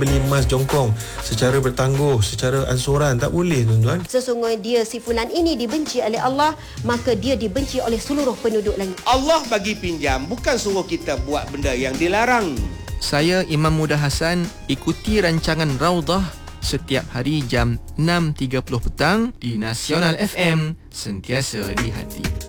Beli emas jongkong secara bertangguh, secara ansuran, tak boleh tuan-tuan. Sesungguhnya dia si fulan ini dibenci oleh Allah, maka dia dibenci oleh seluruh penduduk langit. Allah bagi pinjam, bukan suruh kita buat benda yang dilarang. Saya Imam Muda Hassan, ikuti rancangan Raudhah setiap hari jam 6.30 petang di Nasional FM, sentiasa di hati.